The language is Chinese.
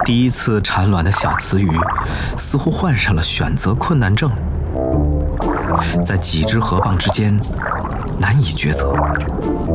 第一次产卵的小雌鱼似乎患上了选择困难症，在几只河蚌之间难以抉择。